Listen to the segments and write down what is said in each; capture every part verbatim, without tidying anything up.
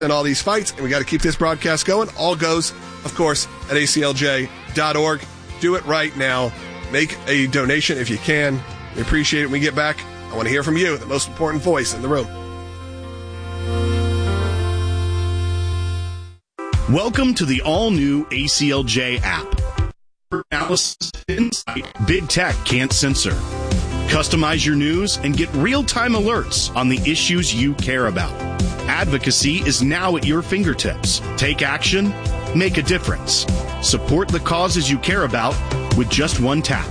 in all these fights, and we got to keep this broadcast going. All goes, of course, at A C L J dot org. Do it right now. Make a donation if you can. We appreciate it. When we get back, I want to hear from you, the most important voice in the room. Welcome to the all-new A C L J app. Analysis insight big tech can't censor. Customize your news and get real-time alerts on the issues you care about. Advocacy is now at your fingertips. Take action, make a difference. Support the causes you care about with just one tap.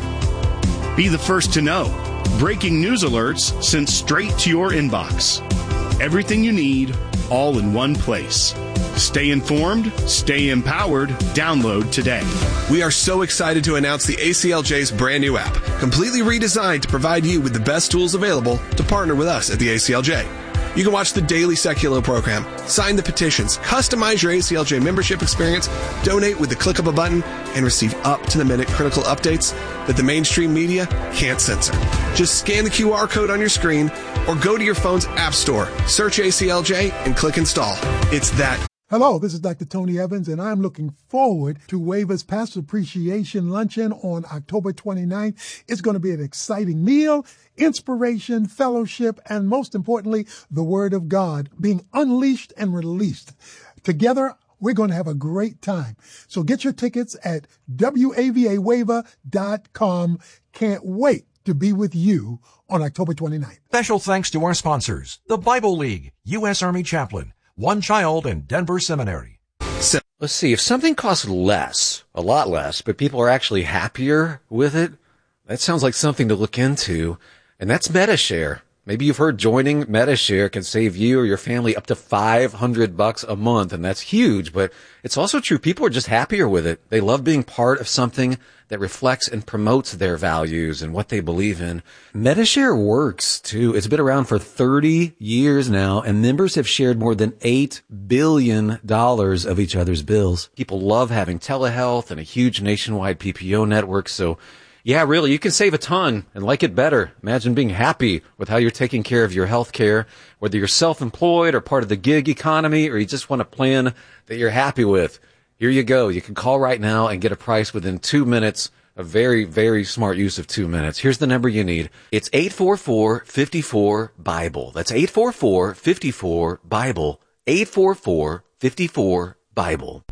Be the first to know. Breaking news alerts sent straight to your inbox. Everything you need, all in one place. Stay informed, stay empowered. Download today. We are so excited to announce the A C L J's brand new app, completely redesigned to provide you with the best tools available to partner with us at the A C L J. You can watch the daily Secular program, sign the petitions, customize your A C L J membership experience, donate with the click of a button, and receive up-to-the-minute critical updates that the mainstream media can't censor. Just scan the Q R code on your screen or go to your phone's app store, search A C L J, and click install. It's that. Hello, this is Doctor Tony Evans, and I'm looking forward to WAVA's Pastor Appreciation Luncheon on October twenty-ninth. It's going to be an exciting meal, inspiration, fellowship, and most importantly, the Word of God being unleashed and released. Together, we're going to have a great time. So get your tickets at W A V A wava dot com. Can't wait to be with you on October twenty-ninth. Special thanks to our sponsors, the Bible League, U S Army Chaplain, One Child, and Denver Seminary. Let's see, if something costs less, a lot less, but people are actually happier with it, that sounds like something to look into, and that's MetaShare. Maybe you've heard joining MetaShare can save you or your family up to five hundred bucks a month, and that's huge, but it's also true. People are just happier with it. They love being part of something that reflects and promotes their values and what they believe in. MetaShare works, too. It's been around for thirty years now, and members have shared more than eight billion dollars of each other's bills. People love having telehealth and a huge nationwide P P O network, so yeah, really, you can save a ton and like it better. Imagine being happy with how you're taking care of your health care, whether you're self-employed or part of the gig economy, or you just want a plan that you're happy with. Here you go. You can call right now and get a price within two minutes. A very, very smart use of two minutes. Here's the number you need. It's eight four four, five four, BIBLE. That's eight four four, five four, BIBLE. eight four four, five four, BIBLE.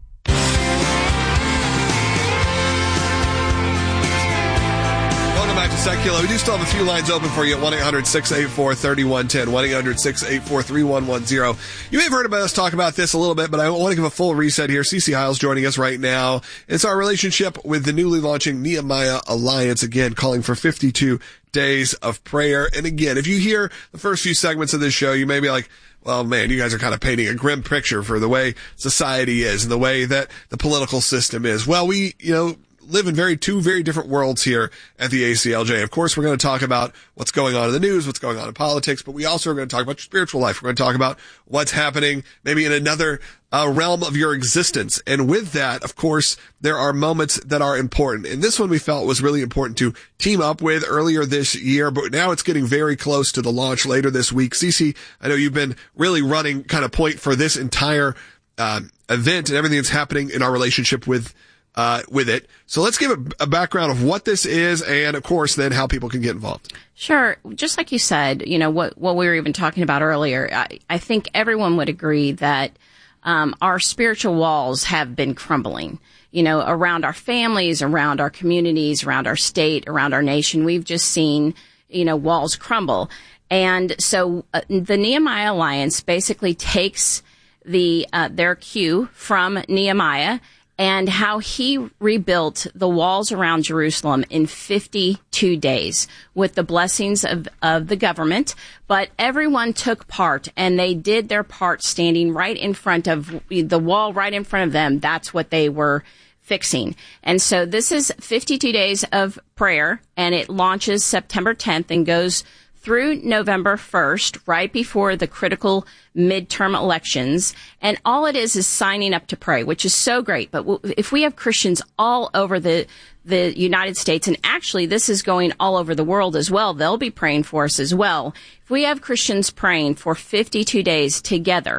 Back to Secular. We do still have a few lines open for you at one eight hundred, six eight four, three one one zero, one eight hundred, six eight four, three one one zero. You may have heard about us talk about this a little bit, but I want to give a full reset here. Cece Hiles joining us right now. It's our relationship with the newly launching Nehemiah Alliance, again, calling for fifty-two days of prayer. And again, if you hear the first few segments of this show, you may be like, well, man, you guys are kind of painting a grim picture for the way society is and the way that the political system is. Well, we, you know, live in very two very different worlds here at the A C L J. Of course, we're going to talk about what's going on in the news, what's going on in politics, but we also are going to talk about your spiritual life. We're going to talk about what's happening maybe in another uh, realm of your existence. And with that, of course, there are moments that are important. And this one we felt was really important to team up with earlier this year, but now it's getting very close to the launch later this week. Cece, I know you've been really running kind of point for this entire uh, event and everything that's happening in our relationship with Uh, with it. So let's give a, a background of what this is and, of course, then how people can get involved. Sure. Just like you said, you know, what, what we were even talking about earlier, I, I think everyone would agree that um, our spiritual walls have been crumbling, you know, around our families, around our communities, around our state, around our nation. We've just seen, you know, walls crumble. And so uh, the Nehemiah Alliance basically takes the uh, their cue from Nehemiah and how he rebuilt the walls around Jerusalem in fifty-two days with the blessings of, of the government. But everyone took part, and they did their part standing right in front of the wall, right in front of them. That's what they were fixing. And so this is fifty-two days of prayer, and it launches September tenth and goes through November first, right before the critical midterm elections. And all it is is signing up to pray, which is so great. But if we have Christians all over the the United States, and actually this is going all over the world as well, they'll be praying for us as well. If we have Christians praying for fifty-two days together,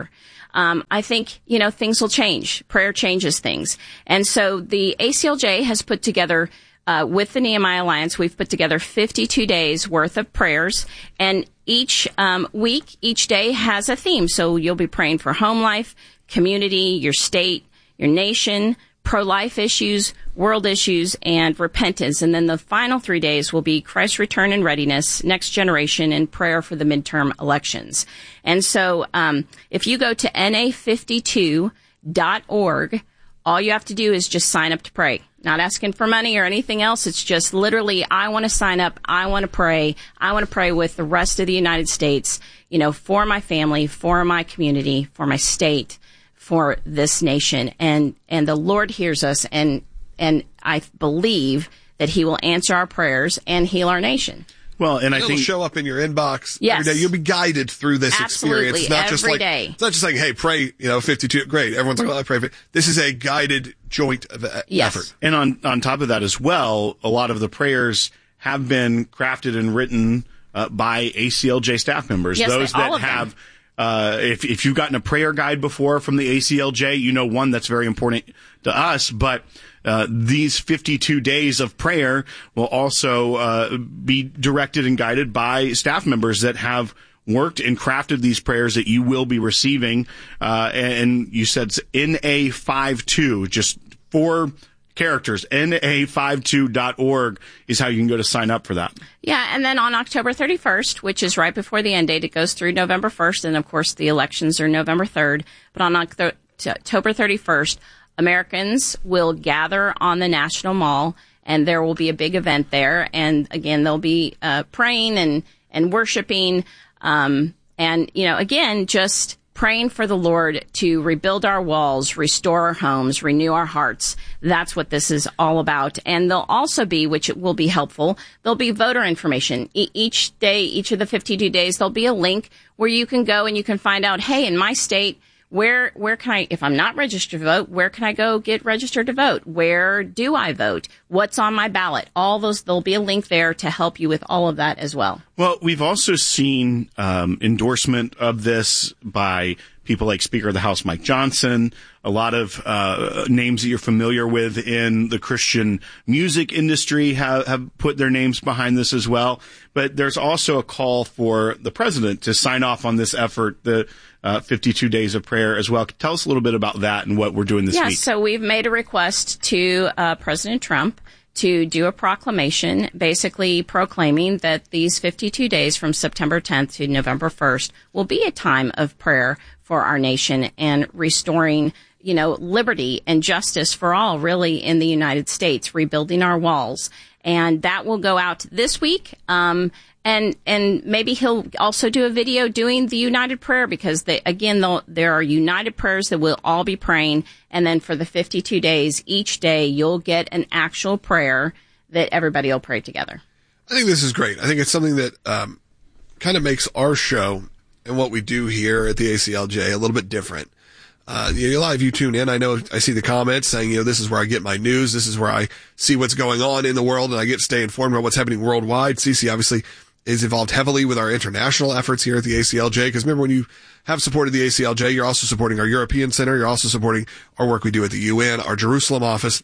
um, I think, you know, things will change. Prayer changes things. And so the A C L J has put together, uh, with the Nehemiah Alliance, we've put together fifty-two days worth of prayers, and each um, week, each day has a theme. So you'll be praying for home life, community, your state, your nation, pro-life issues, world issues, and repentance. And then the final three days will be Christ's return and readiness, next generation, and prayer for the midterm elections. And so um, if you go to N A fifty-two dot org, all you have to do is just sign up to pray. Not asking for money or anything else. It's just literally, I want to sign up. I want to pray. I want to pray with the rest of the United States, you know, for my family, for my community, for my state, for this nation. And, and the Lord hears us, and, and I believe that he will answer our prayers and heal our nation. Well, and I It'll think show up in your inbox Yes. every day. You'll be guided through this Absolutely, experience. It's not just every like, day. It's not just like, hey, pray, you know, fifty-two, great. Everyone's like, oh, I pray for This is a guided joint of uh, Yes. effort. And on, on top of that as well, a lot of the prayers have been crafted and written uh, by A C L J staff members. Yes, Those they- all that of them. have, uh, if, if you've gotten a prayer guide before from the A C L J, you know, one, that's very important to us, but Uh, these fifty-two days of prayer will also uh, be directed and guided by staff members that have worked and crafted these prayers that you will be receiving. Uh, and you said it's N A fifty-two, just four characters. N A fifty-two dot org is how you can go to sign up for that. Yeah, and then on October thirty-first, which is right before the end date, it goes through November first, and of course the elections are November third. But on Octo- October thirty-first, Americans will gather on the National Mall, and there will be a big event there. And again, they'll be uh, praying and, and worshiping. Um, and, you know, again, just praying for the Lord to rebuild our walls, restore our homes, renew our hearts. That's what this is all about. And there'll also be, which will be helpful, there'll be voter information. E- each day, each of the fifty-two days, there'll be a link where you can go and you can find out, hey, in my state, Where, where can I, if I'm not registered to vote, where can I go get registered to vote? Where do I vote? What's on my ballot? All those, there'll be a link there to help you with all of that as well. Well, we've also seen um, endorsement of this by people like Speaker of the House Mike Johnson, a lot of uh, names that you're familiar with in the Christian music industry have, have put their names behind this as well. But there's also a call for the president to sign off on this effort, the uh, fifty-two days of prayer as well. Tell us a little bit about that and what we're doing this yeah, week. So we've made a request to uh, President Trump to do a proclamation basically proclaiming that these fifty-two days from September tenth to November first will be a time of prayer for our nation and restoring, you know, liberty and justice for all really in the United States, rebuilding our walls. And that will go out this week. Um, and, and maybe he'll also do a video doing the United Prayer because they, again, there are united prayers that we'll all be praying. And then for the fifty-two days, each day you'll get an actual prayer that everybody will pray together. I think this is great. I think it's something that um, kind of makes our show and what we do here at the A C L J a little bit different. Uh, you know, a lot of you tune in. I know I see the comments saying, you know, this is where I get my news. This is where I see what's going on in the world and I get to stay informed about what's happening worldwide. Cece obviously is involved heavily with our international efforts here at the A C L J. Because remember, when you have supported the A C L J, you're also supporting our European Center. You're also supporting our work we do at the U N, our Jerusalem office.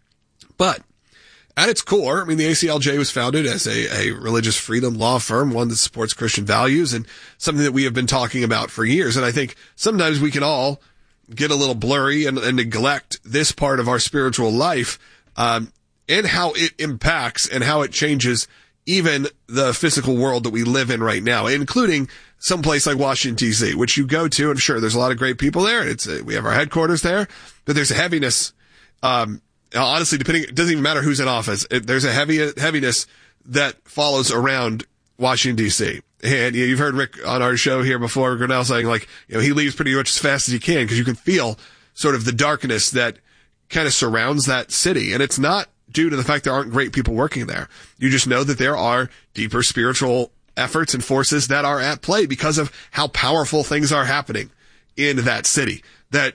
But at its core, I mean, the A C L J was founded as a, a religious freedom law firm, one that supports Christian values and something that we have been talking about for years. And I think sometimes we can all get a little blurry and, and neglect this part of our spiritual life, um, and how it impacts and how it changes even the physical world that we live in right now, including some place like Washington, D C, which you go to. I'm sure there's a lot of great people there. It's uh, we have our headquarters there, but there's a heaviness, um, honestly, depending, it doesn't even matter who's in office. It, there's a heavy heaviness that follows around Washington, D C. And you know, you've heard Rick on our show here before, Grinnell saying like, you know, he leaves pretty much as fast as he can because you can feel sort of the darkness that kind of surrounds that city. And it's not due to the fact there aren't great people working there. You just know that there are deeper spiritual efforts and forces that are at play because of how powerful things are happening in that city, that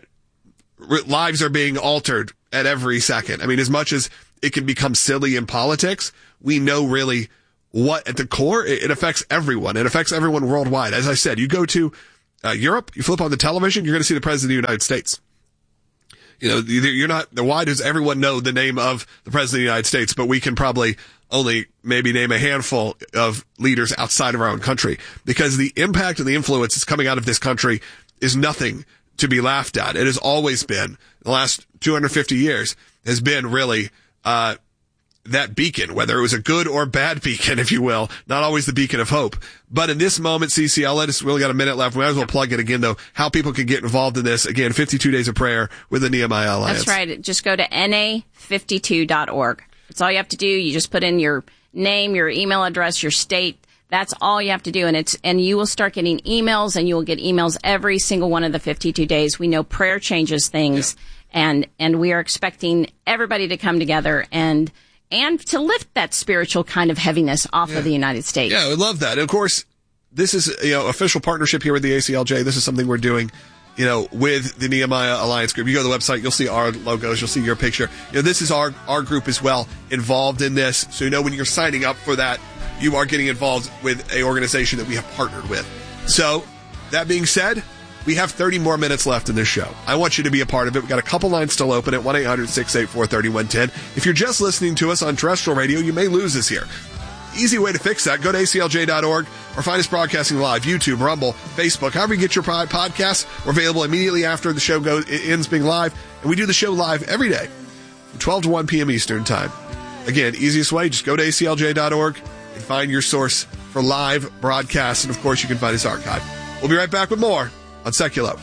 lives are being altered at every second. I mean, as much as it can become silly in politics, we know really what at the core, it affects everyone. It affects everyone worldwide. As I said, you go to uh, Europe, you flip on the television, you're going to see the President of the United States. You know, you're not, why does everyone know the name of the President of the United States, but we can probably only maybe name a handful of leaders outside of our own country? Because the impact and the influence that's coming out of this country is nothing to be laughed at. It has always been, the last two hundred fifty years, has been really, uh, that beacon, whether it was a good or bad beacon, if you will, not always the beacon of hope. But in this moment, C C, I'll let us, we only got a minute left. We might as well plug it again, though, how people can get involved in this. Again, fifty-two Days of Prayer with the Nehemiah Alliance. That's right. Just go to N A fifty-two dot org. That's all you have to do. You just put in your name, your email address, your state. That's all you have to do. And it's, and you will start getting emails, and you will get emails every single one of the fifty-two days. We know prayer changes things, yeah. and, and we are expecting everybody to come together and, and to lift that spiritual kind of heaviness off yeah. of the United States. Yeah, I love that. And of course, this is, you know, official partnership here with the A C L J. This is something we're doing, you know, with the Nehemiah Alliance group. You go to the website, you'll see our logos, you'll see your picture. You know, this is our, our group as well, involved in this. So, you know, when you're signing up for that, you are getting involved with a organization that we have partnered with. So, that being said, we have thirty more minutes left in this show. I want you to be a part of it. We've got a couple lines still open at one eight hundred six eight four three one one zero. If you're just listening to us on terrestrial radio, you may lose us here. Easy way to fix that. Go to A C L J dot org or find us broadcasting live, YouTube, Rumble, Facebook, however you get your podcasts. We're available immediately after the show goes, it ends being live. And we do the show live every day from twelve to one p.m. Eastern time. Again, easiest way, just go to A C L J dot org and find your source for live broadcasts. And of course, you can find us archived. We'll be right back with more on Seculo.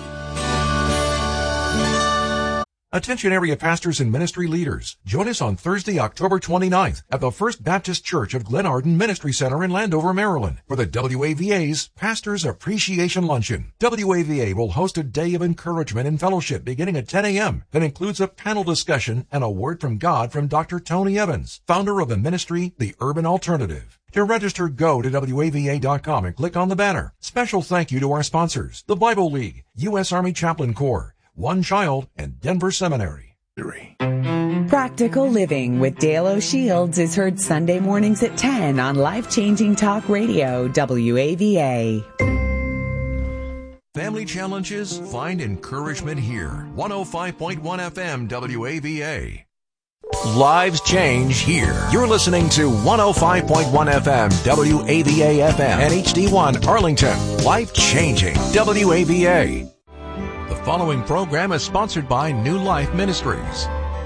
Attention area pastors and ministry leaders. Join us on Thursday, October twenty-ninth at the First Baptist Church of Glenarden Ministry Center in Landover, Maryland for the W A V A's Pastors Appreciation Luncheon. W A V A will host a day of encouragement and fellowship beginning at ten a.m. that includes a panel discussion and a word from God from Doctor Tony Evans, founder of the ministry, The Urban Alternative. To register, go to W A V A dot com and click on the banner. Special thank you to our sponsors, the Bible League, U S Army Chaplain Corps, One Child, and Denver Seminary. Practical Living with Dale O'Shields is heard Sunday mornings at ten on Life Changing Talk Radio, W A V A. Family challenges? Find encouragement here. one oh five point one F M W A V A. Lives change here. You're listening to one oh five point one F M W A V A F M and H D one Arlington. Life changing W A V A. The following program is sponsored by New Life Ministries.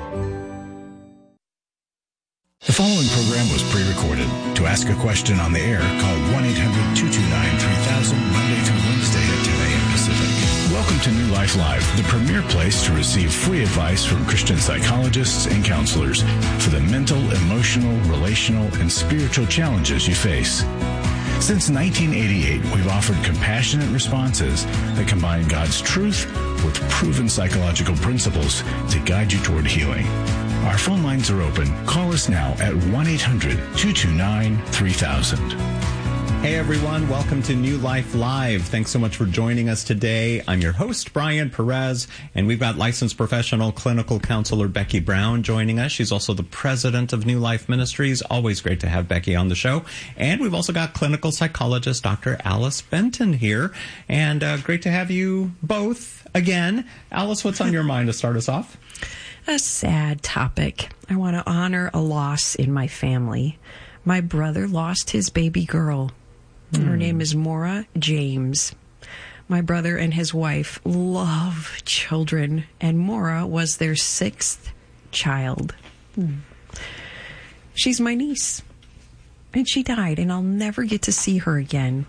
The following program was pre-recorded. To ask a question on the air, call one eight hundred two two nine three thousand Monday through Wednesday at ten a.m. Pacific. Welcome to New Life Live, the premier place to receive free advice from Christian psychologists and counselors for the mental, emotional, relational, and spiritual challenges you face. Since nineteen eighty-eight, we've offered compassionate responses that combine God's truth with proven psychological principles to guide you toward healing. Our phone lines are open. Call us now at one eight hundred two two nine three thousand. Hey everyone, welcome to New Life Live. Thanks so much for joining us today. I'm your host, Brian Perez, and we've got licensed professional clinical counselor Becky Brown joining us. She's also the president of New Life Ministries. Always great to have Becky on the show. And we've also got clinical psychologist Doctor Alice Benton here. And uh, great to have you both again. Alice, what's on your mind to start us off? A sad topic. I want to honor a loss in my family. My brother lost his baby girl. Mm. Her name is Maura James. My brother and his wife love children, and Maura was their sixth child. Mm. She's my niece, and she died, and I'll never get to see her again.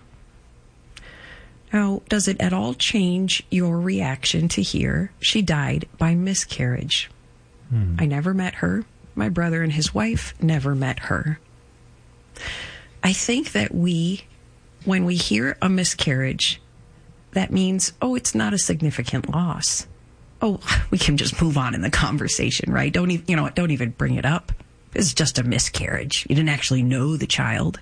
Now, does it at all change your reaction to hear she died by miscarriage? Mm. I never met her. My brother and his wife never met her. I think that we, when we hear a miscarriage, that means, oh, it's not a significant loss. Oh, we can just move on in the conversation, right? Don't even, you know what? Don't even bring it up. It's just a miscarriage. You didn't actually know the child.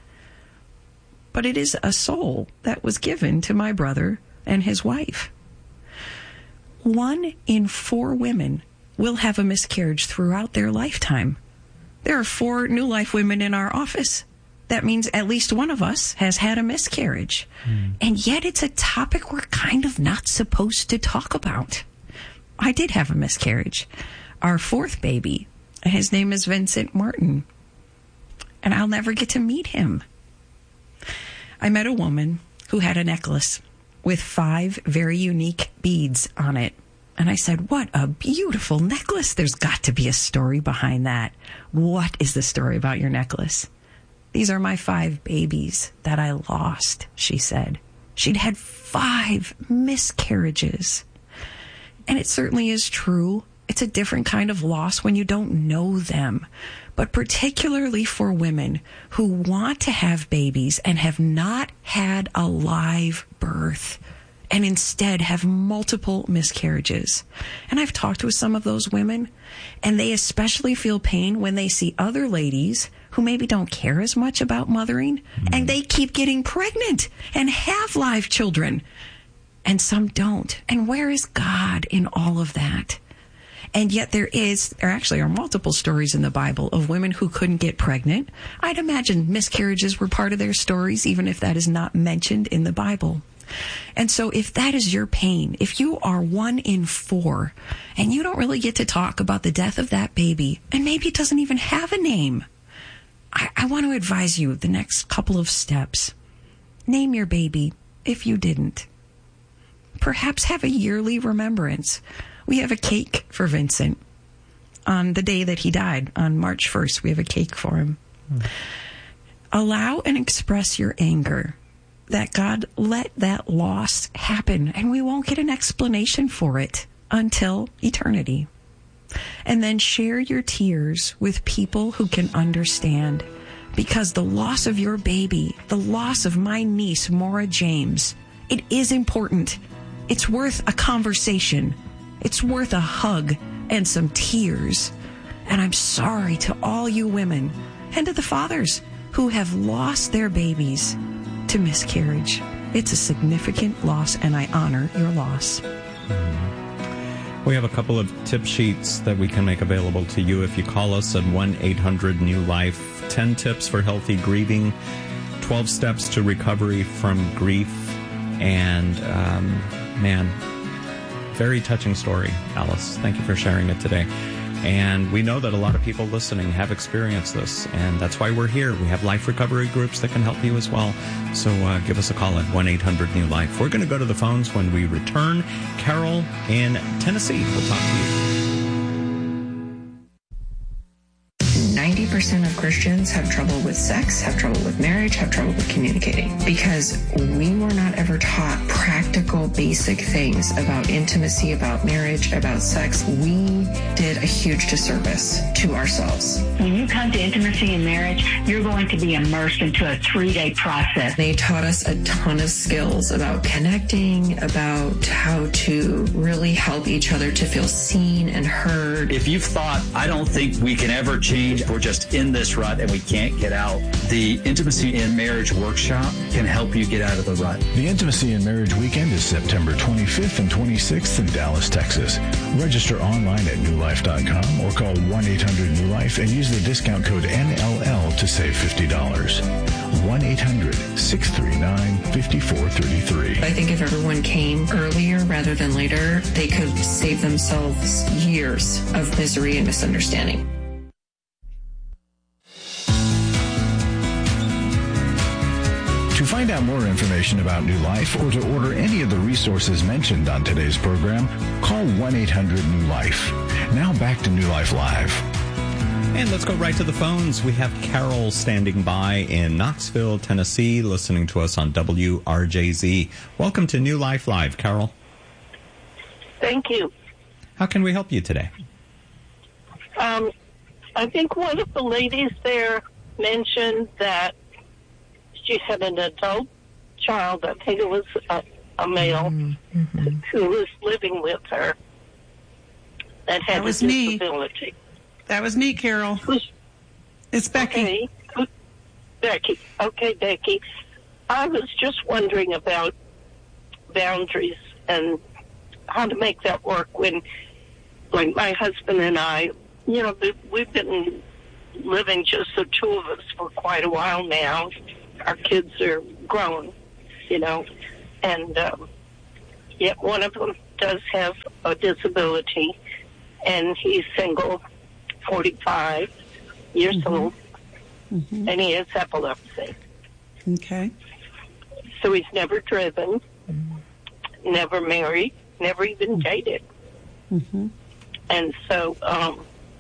But it is a soul that was given to my brother and his wife. One in four women will have a miscarriage throughout their lifetime. There are four New Life women in our office that means at least one of us has had a miscarriage. Mm. And yet it's a topic we're kind of not supposed to talk about. I did have a miscarriage. Our fourth baby, his name is Vincent Martin. And I'll never get to meet him. I met a woman who had a necklace with five very unique beads on it. And I said, what a beautiful necklace. There's got to be a story behind that. What is the story about your necklace? These are my five babies that I lost, she said. She'd had five miscarriages. And it certainly is true. It's a different kind of loss when you don't know them. But particularly for women who want to have babies and have not had a live birth and instead have multiple miscarriages. And I've talked with some of those women, and they especially feel pain when they see other ladies who maybe don't care as much about mothering, mm-hmm. and they keep getting pregnant and have live children, and some don't. And where is God in all of that? And yet there is, there actually are multiple stories in the Bible of women who couldn't get pregnant. I'd imagine miscarriages were part of their stories, even if that is not mentioned in the Bible. And so if that is your pain, if you are one in four and you don't really get to talk about the death of that baby, and maybe it doesn't even have a name, I, I want to advise you the next couple of steps. Name your baby if you didn't. Perhaps have a yearly remembrance. We have a cake for Vincent on the day that he died, on March first. We have a cake for him. Mm. Allow and express your anger that God let that loss happen, and we won't get an explanation for it until eternity. And then share your tears with people who can understand, because the loss of your baby, the loss of my niece, Maura James, it is important. It's worth a conversation. It's worth a hug and some tears. And I'm sorry to all you women and to the fathers who have lost their babies to miscarriage. It's a significant loss, and I honor your loss. We have a couple of tip sheets that we can make available to you if you call us at one eight hundred new life. ten tips for healthy grieving, twelve steps to recovery from grief, and, um, man, very touching story, Alice. Thank you for sharing it today. And we know that a lot of people listening have experienced this, and that's why we're here. We have life recovery groups that can help you as well. So uh, give us a call at one eight hundred new life. We're going to go to the phones when we return. Carol in Tennessee will talk to you. ninety percent of Christians have trouble with sex, have trouble with marriage, have trouble with communicating, because we were not ever taught practical, basic things about intimacy, about marriage, about sex. We did a huge disservice to ourselves. When you come to intimacy and marriage, you're going to be immersed into a three-day process. They taught us a ton of skills about connecting, about how to really help each other to feel seen and heard. If you've thought, I don't think we can ever change, we're just in this rut and we can't get out, the Intimacy in Marriage Workshop can help you get out of the rut. The Intimacy in Marriage Weekend is September twenty-fifth and twenty-sixth in Dallas, Texas. Register online at new life dot com or call one eight hundred new life and use the discount code N L L to save fifty dollars. one eight hundred six three nine five four three three. I think if everyone came earlier rather than later, they could save themselves years of misery and misunderstanding. To find out more information about New Life or to order any of the resources mentioned on today's program, call one eight hundred new life. Now back to New Life Live. And let's go right to the phones. We have Carol standing by in Knoxville, Tennessee, listening to us on W R J Z. Welcome to New Life Live, Carol. Thank you. How can we help you today? Um, I think one of the ladies there mentioned that she had an adult child, I think it was a, a male, mm-hmm. who was living with her that had that was a me. disability. That was me, Carol. Who's, it's Becky. Okay. Becky. Okay, Becky. I was just wondering about boundaries and how to make that work when, like, my husband and I, you know, we've been living just the two of us for quite a while now. Our kids are grown, you know, and um, yet one of them does have a disability, and he's single, forty-five years mm-hmm. old, mm-hmm. and he has epilepsy. Okay. So he's never driven, mm-hmm. never married, never even dated. Mm-hmm. And so, um,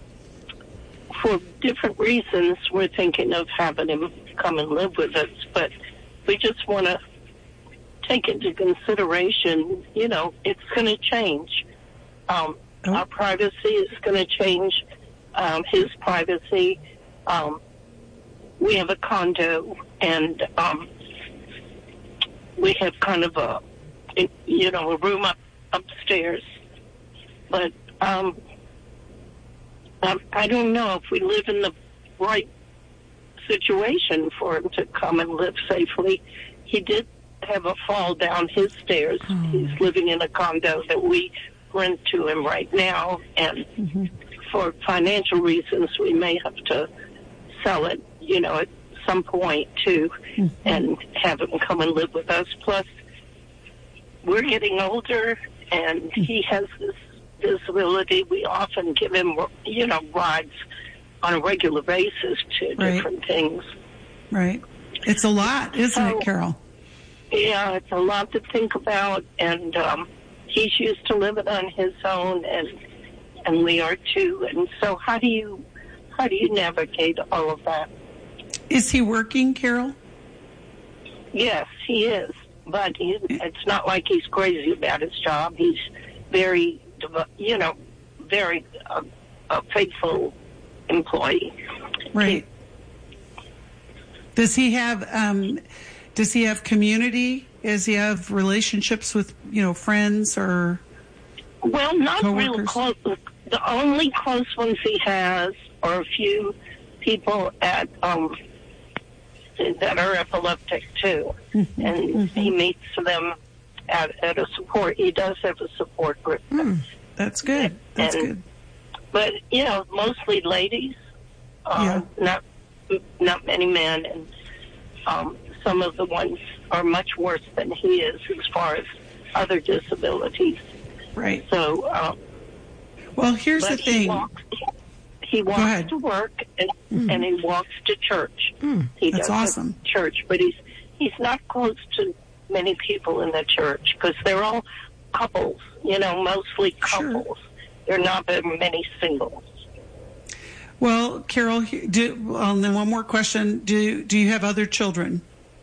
for different reasons, we're thinking of having him come and live with us, but we just want to take into consideration, you know, it's going to change. Um, oh. Our privacy is going to change, um, his privacy. Um, we have a condo, and um, we have kind of a, you know, a room up upstairs. But um, I, I don't know if we live in the right situation for him to come and live safely. He did have a fall down his stairs. Oh. He's living in a condo that we rent to him right now, and mm-hmm. for financial reasons, we may have to sell it, you know, at some point too, mm-hmm. and have him come and live with us. Plus, we're getting older, and mm-hmm. he has this disability. We often give him, you know, rides on a regular basis to right. different things. Right. It's a lot, isn't so, it, Carol? Yeah, it's a lot to think about, and um, he's used to living on his own, and and we are too. And so, how do you how do you navigate all of that? Is he working, Carol? Yes, he is, but he, it's not like he's crazy about his job. He's very, you know, very uh, a faithful employee. Right. Does he have um, does he have community? Does he have relationships with, you know, friends or Well, not co-workers? real close. The only close ones he has are a few people at um, that are epileptic too, mm-hmm. and mm-hmm. he meets them at, at a support. He does have a support group. Mm, that's good. That's and, good. But you know, mostly ladies. Uh, yeah. Not not many men, and um, some of the ones are much worse than he is as far as other disabilities. Right. So. Um, well, here's the thing. He walks, he walks to work and, mm. and he walks to church. Mm, he that's does awesome. Church, but he's he's not close to many people in the church because they're all couples. You know, mostly couples. Sure. There are not very many singles. Well, Carol, do, well, and then one more question. Do do you have other children?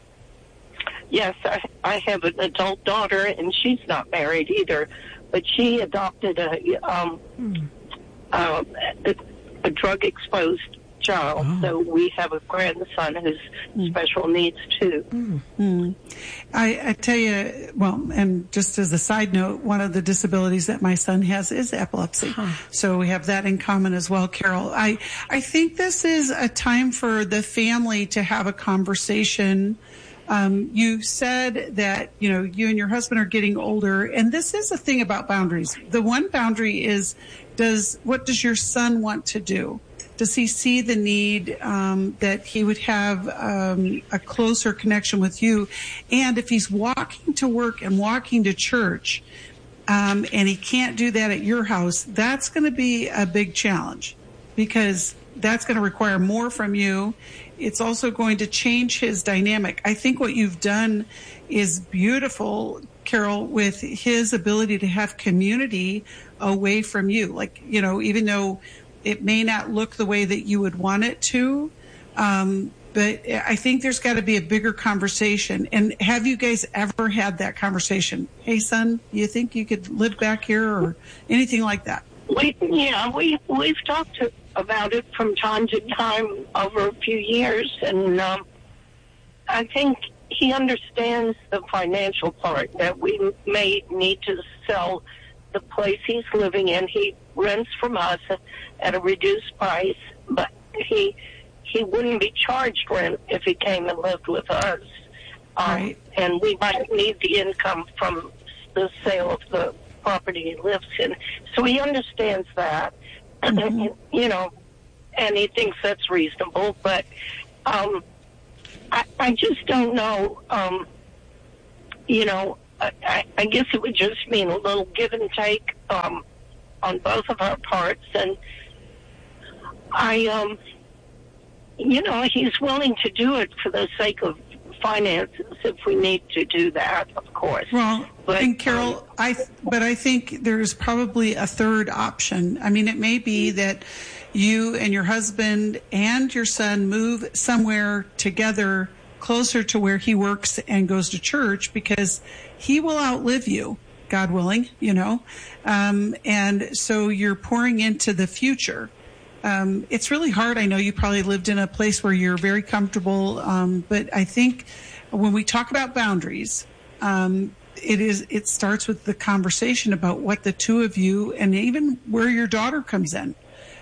Yes, I, I have an adult daughter, and she's not married either. But she adopted a um, mm. uh, a, a drug-exposed child, oh. so we have a grandson who's mm. special needs too. Mm. Mm. I, I tell you, well, and just as a side note, one of the disabilities that my son has is epilepsy. Huh. So we have that in common as well, Carol. I, I think this is a time for the family to have a conversation. Um, you said that, you know, you and your husband are getting older, and this is a thing about boundaries. The one boundary is, does what does your son want to do? Does he see the need um, that he would have um, a closer connection with you? And if he's walking to work and walking to church, um, and he can't do that at your house, that's going to be a big challenge because that's going to require more from you. It's also going to change his dynamic. I think what you've done is beautiful, Carol, with his ability to have community away from you. Like, you know, even though it may not look the way that you would want it to, um, but I think there's got to be a bigger conversation. And have you guys ever had that conversation? Hey, son, you think you could live back here or anything like that? We, yeah, we, we've talked to, about it from time to time over a few years, and um, I think he understands the financial part, that we may need to sell the place he's living in. He rents from us at a reduced price, but he he wouldn't be charged rent if he came and lived with us. Um, right. And we might need the income from the sale of the property he lives in. So he understands that. Mm-hmm. You know, and he thinks that's reasonable. But um, I, I just don't know. Um, you know, I, I guess it would just mean a little give and take um, on both of our parts. And I, um, you know, he's willing to do it for the sake of finances if we need to do that, of course. Well, but, and Carol, um, I but I think there's probably a third option. I mean, it may be that you and your husband and your son move somewhere together closer to where he works and goes to church, because he will outlive you, God willing, you know. Um, and so you're pouring into the future. Um, it's really hard. I know you probably lived in a place where you're very comfortable, um, but I think when we talk about boundaries, um, it is it starts with the conversation about what the two of you, and even where your daughter comes in.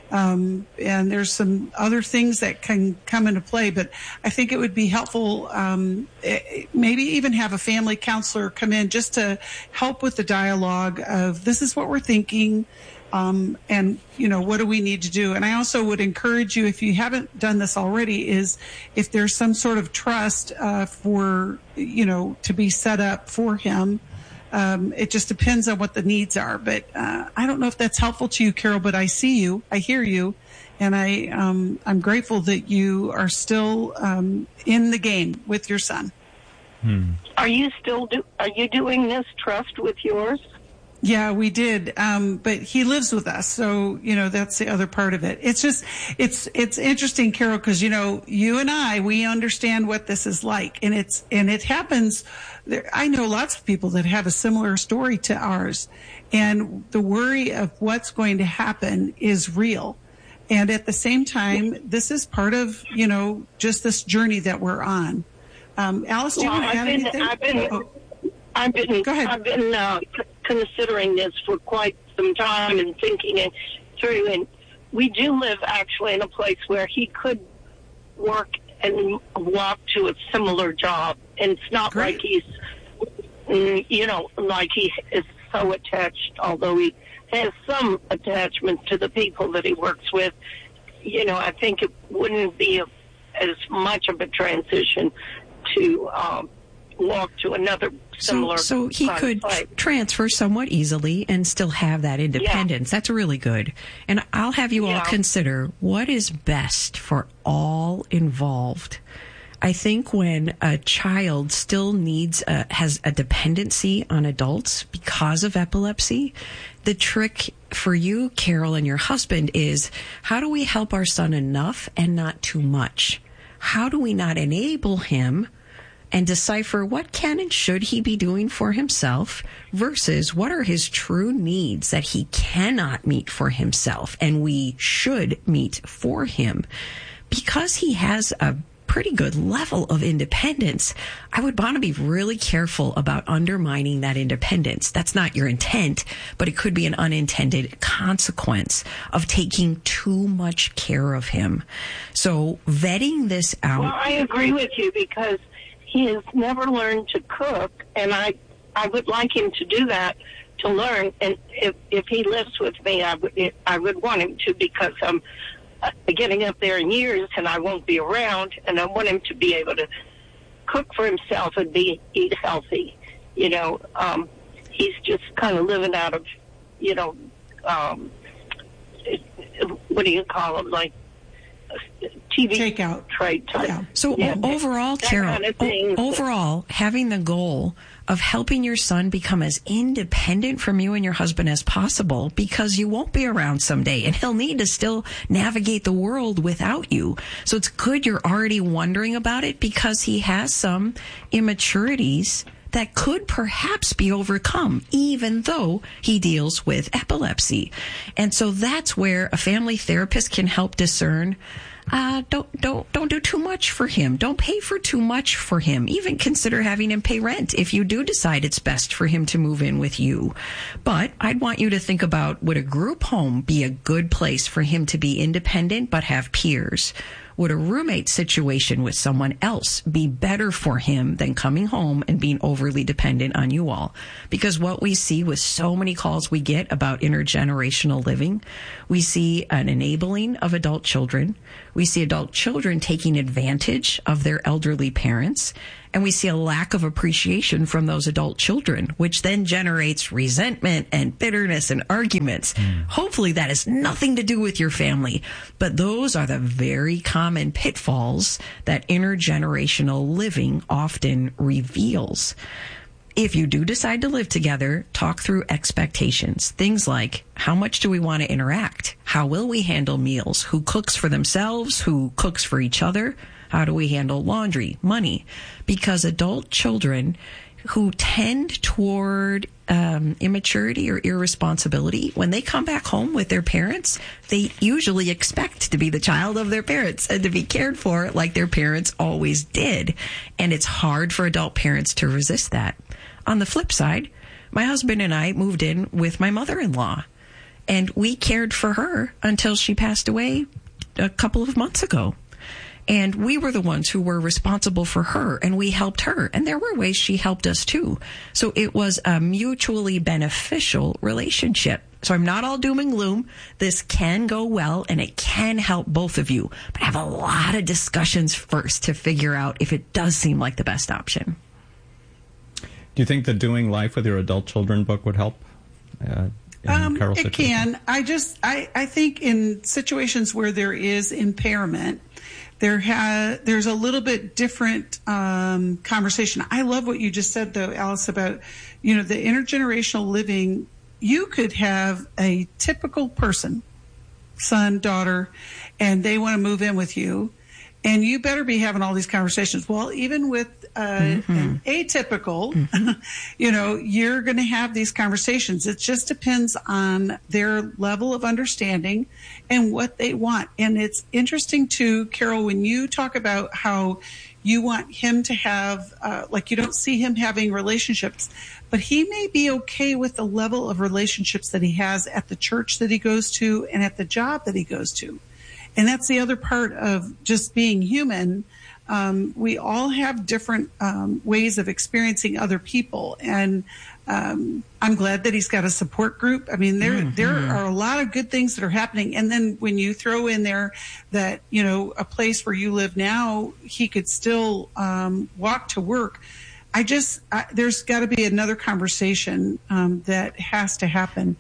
Um, and there's some other things that can come into play, but I think it would be helpful, um, maybe even have a family counselor come in just to help with the dialogue of this is what we're thinking. Um, and, you know, what do we need to do? And I also would encourage you, if you haven't done this already, is if there's some sort of trust uh, for, you know, to be set up for him. Um, it just depends on what the needs are. But uh, I don't know if that's helpful to you, Carol, but I see you, I hear you, and I, um, I'm grateful that you are still um, in the game with your son. Hmm. Are you still do, are you doing this trust with yours? Yeah, we did. Um, but he lives with us. So, you know, that's the other part of it. It's just, it's, it's interesting, Carol, because, you know, you and I, we understand what this is like. And it's, and it happens. There, I know lots of people that have a similar story to ours. And the worry of what's going to happen is real. And at the same time, this is part of, you know, just this journey that we're on. Um, Alice, do you well, want to add been, anything? I've been, oh. I've been, Go ahead. I've been uh, considering this for quite some time and thinking it through. And we do live actually in a place where he could work and walk to a similar job. And it's not Great. like he's, you know, like he is so attached, although he has some attachment to the people that he works with. You know, I think it wouldn't be a, as much of a transition to um, walk to another similar. So, so he could site. transfer somewhat easily and still have that independence. Yeah. That's really good. And I'll have you yeah. all consider what is best for all involved. I think when a child still needs a, has a dependency on adults because of epilepsy, the trick for you, Carol, and your husband is, how do we help our son enough and not too much? How do we not enable him and decipher what can and should he be doing for himself versus what are his true needs that he cannot meet for himself and we should meet for him? Because he has a pretty good level of independence, I would want to be really careful about undermining that independence. That's not your intent, but it could be an unintended consequence of taking too much care of him. So vetting this out. Well, I agree with you because he has never learned to cook, and I, I would like him to do that, to learn. And if if he lives with me, I would I would want him to, because I'm uh, getting up there in years and I won't be around, and I want him to be able to cook for himself and be eat healthy. You know, um, he's just kind of living out of, you know, um, what do you call them, like T V takeout trade type. Yeah. So yeah, o- overall, Carol, kind of thing. o- overall, having the goal of helping your son become as independent from you and your husband as possible, because you won't be around someday and he'll need to still navigate the world without you. So it's good you're already wondering about it, because he has some immaturities that could perhaps be overcome, even though he deals with epilepsy. And so that's where a family therapist can help discern, uh, don't, don't, don't do too much for him. Don't pay for too much for him. Even consider having him pay rent if you do decide it's best for him to move in with you. But I'd want you to think about, would a group home be a good place for him to be independent but have peers? Would a roommate situation with someone else be better for him than coming home and being overly dependent on you all? Because what we see with so many calls we get about intergenerational living, we see an enabling of adult children. We see adult children taking advantage of their elderly parents. And we see a lack of appreciation from those adult children, which then generates resentment and bitterness and arguments. Mm. Hopefully that has nothing to do with your family, but those are the very common pitfalls that intergenerational living often reveals. If you do decide to live together, talk through expectations. Things like, how much do we want to interact? How will we handle meals? Who cooks for themselves? Who cooks for each other? How do we handle laundry, money? Because adult children who tend toward um, immaturity or irresponsibility, when they come back home with their parents, they usually expect to be the child of their parents and to be cared for like their parents always did. And it's hard for adult parents to resist that. On the flip side, my husband and I moved in with my mother-in-law, and we cared for her until she passed away a couple of months ago. And we were the ones who were responsible for her, and we helped her. And there were ways she helped us too. So it was a mutually beneficial relationship. So I'm not all doom and gloom. This can go well, and it can help both of you. But have a lot of discussions first to figure out if it does seem like the best option. Do you think the Doing Life with Your Adult Children book would help? Uh, um, it can. I just, I, I think in situations where there is impairment, There ha- there's a little bit different um, conversation. I love what you just said, though, Alice, about, you know, the intergenerational living. You could have a typical person, son, daughter, and they want to move in with you, and you better be having all these conversations. Well, even with uh, mm-hmm. an atypical, mm-hmm. you know, you're going to have these conversations. It just depends on their level of understanding and what they want. And it's interesting too, Carol, when you talk about how you want him to have, uh, like you don't see him having relationships, but he may be okay with the level of relationships that he has at the church that he goes to and at the job that he goes to. And that's the other part of just being human. Um, we all have different um, ways of experiencing other people. And um, I'm glad that he's got a support group. I mean, there mm-hmm. there are a lot of good things that are happening. And then when you throw in there that, you know, a place where you live now, he could still um, walk to work. I just, I, there's got to be another conversation um, that has to happen.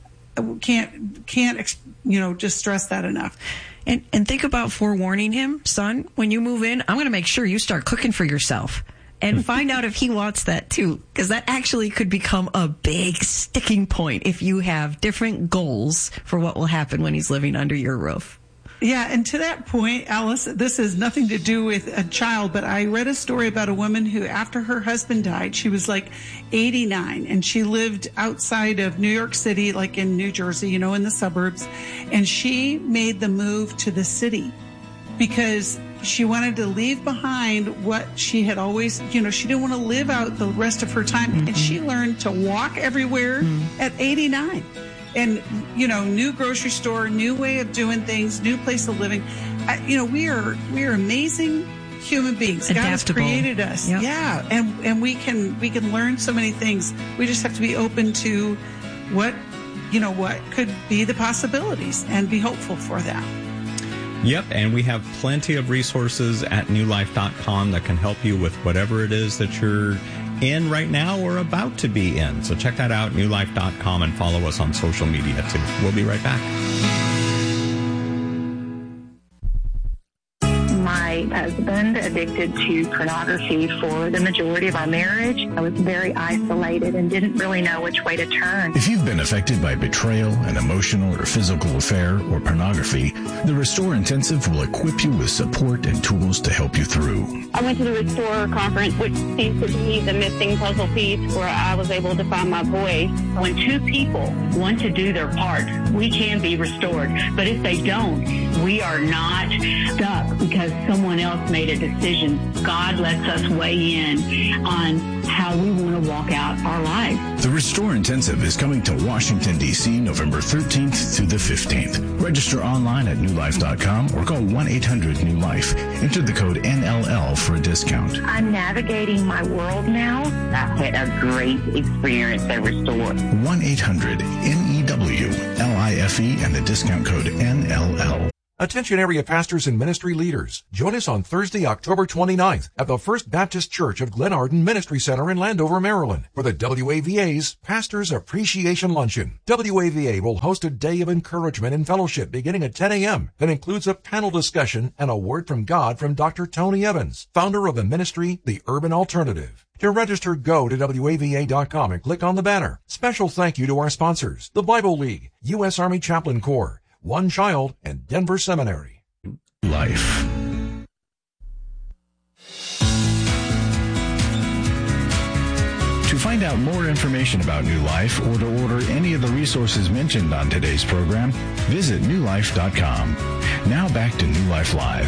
Can't, can't, you know, just stress that enough. And and think about forewarning him, son, when you move in, I'm going to make sure you start cooking for yourself. And find out if he wants that too, because that actually could become a big sticking point if you have different goals for what will happen when he's living under your roof. Yeah, and to that point, Alice, this has nothing to do with a child, but I read a story about a woman who, after her husband died, she was like eighty-nine, and she lived outside of New York City, like in New Jersey, you know, in the suburbs, and she made the move to the city because she wanted to leave behind what she had always, you know, she didn't want to live out the rest of her time, mm-hmm. and she learned to walk everywhere mm-hmm. at eighty-nine. And, you know, new grocery store, new way of doing things, new place of living. I, you know, we are we are amazing human beings. Adaptable. God has created us. Yep. Yeah. And and we can we can learn so many things. We just have to be open to what, you know, what could be the possibilities and be hopeful for that. Yep, and we have plenty of resources at new life dot com that can help you with whatever it is that you're in right now or about to be in. So check that out, new life dot com, and follow us on social media too. We'll be right back. My husband addicted to pornography for the majority of our marriage. I was very isolated and didn't really know which way to turn. If you've been affected by betrayal, an emotional or physical affair, or pornography, the Restore Intensive will equip you with support and tools to help you through. I went to the Restore conference, which seems to be the missing puzzle piece where I was able to find my voice. When two people want to do their part, we can be restored. But if they don't, we are not stuck because someone else else made a decision. God lets us weigh in on how we want to walk out our lives. The Restore Intensive is coming to Washington, D C November thirteenth through the fifteenth. Register online at new life dot com or call one eight hundred new life. Enter the code N L L for a discount. I'm navigating my world now. I've had a great experience at Restore. one eight hundred N E W L I F E and the discount code N L L. Attention area pastors and ministry leaders. Join us on Thursday, October twenty-ninth at the First Baptist Church of Glen Arden Ministry Center in Landover, Maryland for the W A V A's Pastors Appreciation Luncheon. W A V A will host a day of encouragement and fellowship beginning at ten a.m. that includes a panel discussion and a word from God from Doctor Tony Evans, founder of the ministry, The Urban Alternative. To register, go to W A V A dot com and click on the banner. Special thank you to our sponsors, the Bible League, U S Army Chaplain Corps, One Child, and Denver Seminary. Life. To find out more information about New Life or to order any of the resources mentioned on today's program, visit new life dot com. Now back to New Life Live.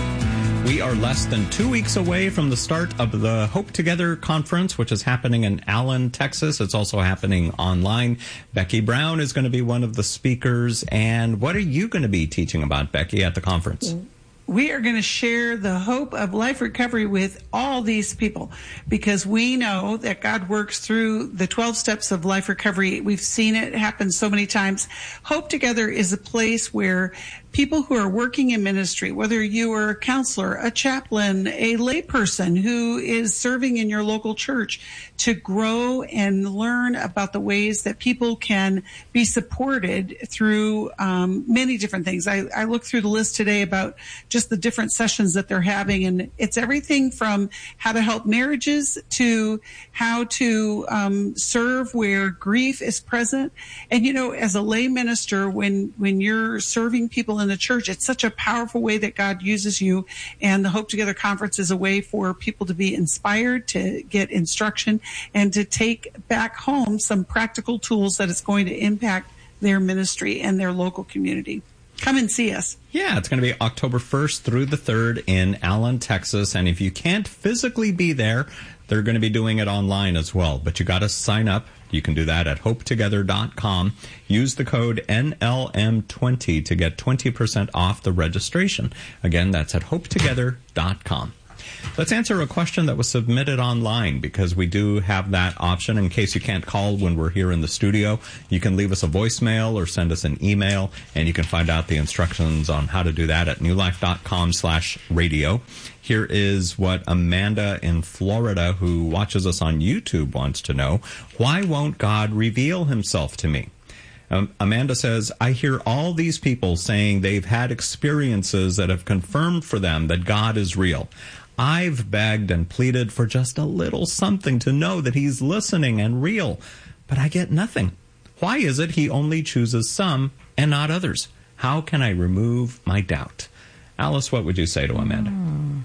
We are less than two weeks away from the start of the Hope Together conference, which is happening in Allen, Texas. It's also happening online. Becky Brown is going to be one of the speakers. And what are you going to be teaching about, Becky, at the conference? We are going to share the hope of life recovery with all these people because we know that God works through the twelve steps of life recovery. We've seen it happen so many times. Hope Together is a place where people who are working in ministry, whether you are a counselor, a chaplain, a layperson who is serving in your local church, to grow and learn about the ways that people can be supported through um, many different things. I, I looked through the list today about just the different sessions that they're having, and it's everything from how to help marriages to how to um, serve where grief is present. And, you know, as a lay minister, when, when you're serving people in the church, it's such a powerful way that God uses you. And the Hope Together Conference is a way for people to be inspired, to get instruction, and to take back home some practical tools that is going to impact their ministry and their local community. Come and see us. Yeah, it's going to be October first through the third in Allen, Texas. And if you can't physically be there, they're going to be doing it online as well. But you got to sign up. You can do that at hope together dot com. Use the code N L M twenty to get twenty percent off the registration. Again, that's at hope together dot com. Let's answer a question that was submitted online, because we do have that option. In case you can't call when we're here in the studio, you can leave us a voicemail or send us an email, and you can find out the instructions on how to do that at new life dot com slash radio. Here is what Amanda in Florida, who watches us on YouTube, wants to know. Why won't God reveal himself to me? Um, Amanda says, I hear all these people saying they've had experiences that have confirmed for them that God is real. I've begged and pleaded for just a little something to know that he's listening and real, but I get nothing. Why is it he only chooses some and not others? How can I remove my doubt? Alice, what would you say to Amanda? Mm.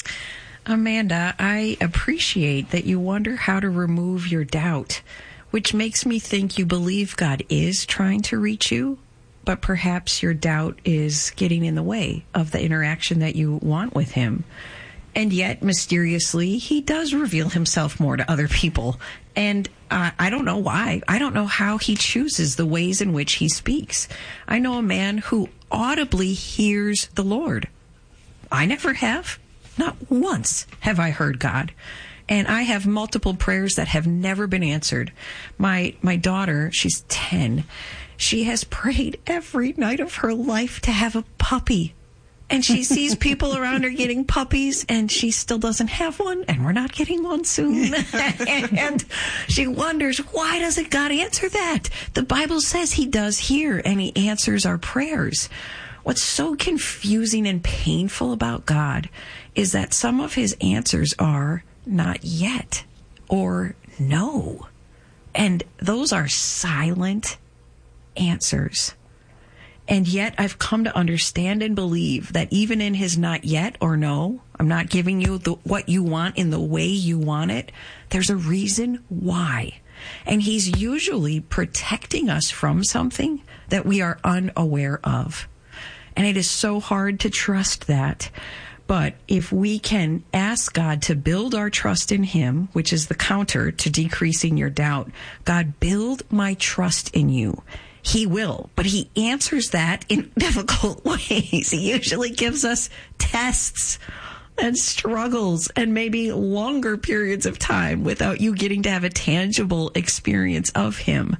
Amanda, I appreciate that you wonder how to remove your doubt, which makes me think you believe God is trying to reach you, but perhaps your doubt is getting in the way of the interaction that you want with him. And yet, mysteriously, he does reveal himself more to other people. And uh, I don't know why. I don't know how he chooses the ways in which he speaks. I know a man who audibly hears the Lord. I never have. Not once have I heard God. And I have multiple prayers that have never been answered. My my daughter, she's ten. She has prayed every night of her life to have a puppy. And she sees people around her getting puppies, and she still doesn't have one, and we're not getting one soon. And she wonders, why doesn't God answer that? The Bible says he does hear, and he answers our prayers. What's so confusing and painful about God is that some of his answers are not yet or no. And those are silent answers. And yet I've come to understand and believe that even in his not yet or no, I'm not giving you the, what you want in the way you want it, there's a reason why. And he's usually protecting us from something that we are unaware of. And it is so hard to trust that. But if we can ask God to build our trust in Him, which is the counter to decreasing your doubt, God, build my trust in you. He will, but He answers that in difficult ways. He usually gives us tests and struggles and maybe longer periods of time without you getting to have a tangible experience of Him.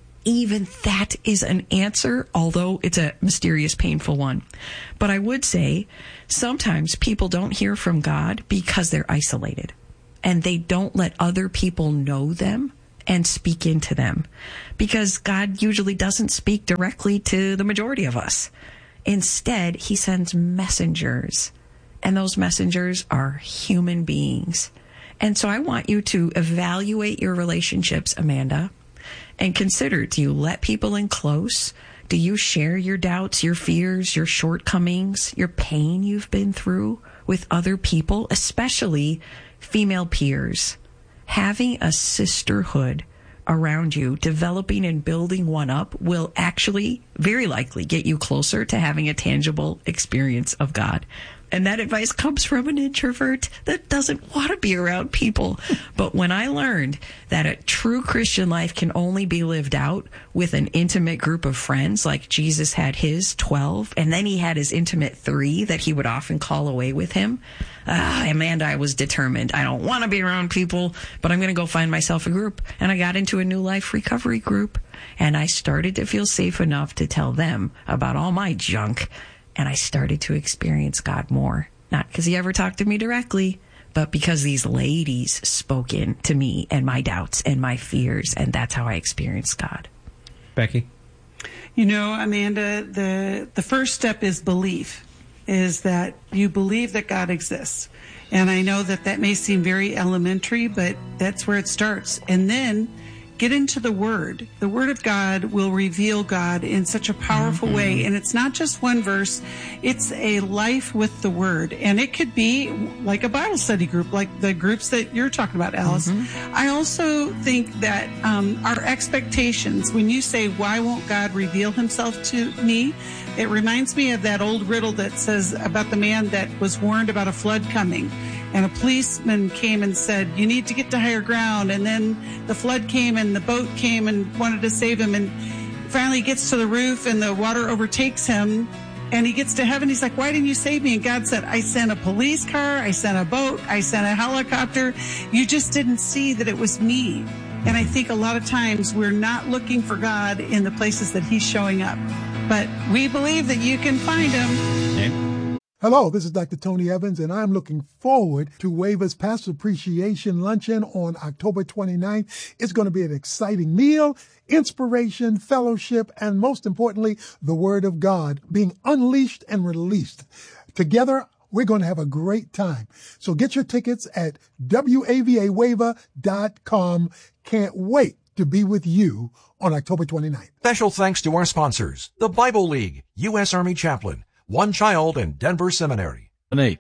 Even that is an answer, although it's a mysterious, painful one. But I would say sometimes people don't hear from God because they're isolated and they don't let other people know them and speak into them, because God usually doesn't speak directly to the majority of us. Instead, He sends messengers, and those messengers are human beings. And so I want you to evaluate your relationships, Amanda, and consider, do you let people in close? Do you share your doubts, your fears, your shortcomings, your pain you've been through with other people, especially female peers? Having a sisterhood around you, developing and building one up, will actually very likely get you closer to having a tangible experience of God. And that advice comes from an introvert that doesn't want to be around people. But when I learned that a true Christian life can only be lived out with an intimate group of friends, like Jesus had his twelve, and then he had his intimate three that he would often call away with him, uh, Amanda, I was determined. I don't want to be around people, but I'm going to go find myself a group. And I got into a New Life recovery group, and I started to feel safe enough to tell them about all my junk. And I started to experience God more. Not because He ever talked to me directly, but because these ladies spoke in to me and my doubts and my fears. And that's how I experienced God. Becky? You know, Amanda, the, the first step is belief, is that you believe that God exists. And I know that that may seem very elementary, but that's where it starts. And then get into the Word. The Word of God will reveal God in such a powerful mm-hmm. way. And it's not just one verse. It's a life with the Word. And it could be like a Bible study group, like the groups that you're talking about, Alice. Mm-hmm. I also think that um, our expectations, when you say, why won't God reveal Himself to me? It reminds me of that old riddle that says about the man that was warned about a flood coming. And a policeman came and said, you need to get to higher ground. And then the flood came and the boat came and wanted to save him. And finally he gets to the roof and the water overtakes him. And he gets to heaven. He's like, why didn't you save me? And God said, I sent a police car. I sent a boat. I sent a helicopter. You just didn't see that it was me. And I think a lot of times we're not looking for God in the places that He's showing up. But we believe that you can find Him. Okay. Hello, this is Doctor Tony Evans, and I'm looking forward to Waver's Pastor Appreciation Luncheon on October twenty-ninth. It's going to be an exciting meal, inspiration, fellowship, and most importantly, the Word of God being unleashed and released. Together, we're going to have a great time. So get your tickets at W A V A waiver dot com. Can't wait to be with you on October twenty-ninth. Special thanks to our sponsors, the Bible League, U S Army Chaplain, One Child, and Denver Seminary. Nate.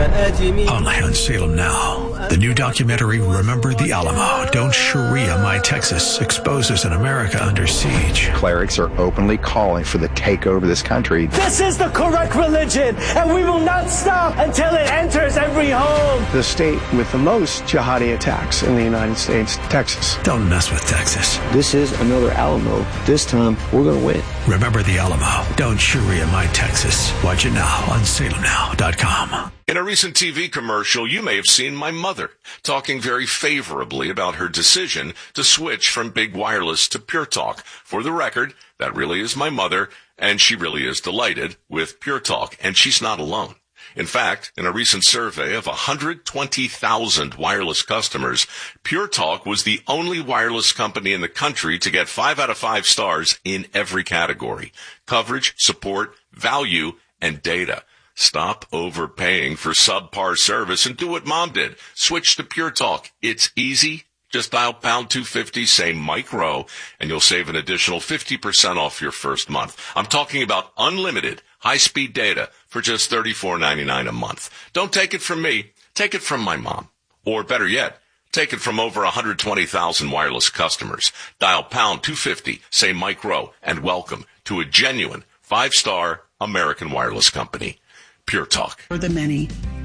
Online on Salem Now. The new documentary, Remember the Alamo. Don't Sharia My Texas, exposes an America under siege. Clerics are openly calling for the takeover of this country. This is the correct religion, and we will not stop until it enters every home. The state with the most jihadi attacks in the United States, Texas. Don't mess with Texas. This is another Alamo. This time, we're going to win. Remember the Alamo. Don't Sharia My Texas. Watch it now on salem now dot com. In a recent T V commercial, you may have seen my mother talking very favorably about her decision to switch from big wireless to Pure Talk. For the record, that really is my mother, and she really is delighted with Pure Talk, and she's not alone. In fact, in a recent survey of one hundred twenty thousand wireless customers, Pure Talk was the only wireless company in the country to get five out of five stars in every category: coverage, support, value, and data. Stop overpaying for subpar service and do what Mom did. Switch to Pure Talk. It's easy. Just dial pound two fifty, say micro, and you'll save an additional fifty percent off your first month. I'm talking about unlimited high-speed data for just thirty-four ninety-nine a month. Don't take it from me. Take it from my mom. Or better yet, take it from over one hundred twenty thousand wireless customers. Dial pound two fifty, say micro, and welcome to a genuine five-star American wireless company. Pure Talk. For the many.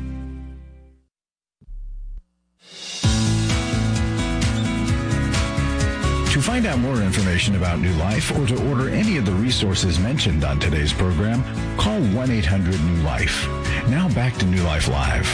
To find out more information about New Life or to order any of the resources mentioned on today's program, call one eight hundred new life. Now back to New Life Live.